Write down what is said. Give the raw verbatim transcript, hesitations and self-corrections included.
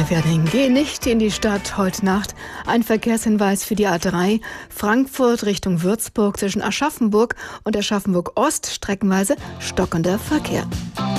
Gefährding. Geh nicht in die Stadt heute Nacht. Ein Verkehrshinweis für die A drei. Frankfurt Richtung Würzburg zwischen Aschaffenburg und Aschaffenburg Ost streckenweise stockender Verkehr.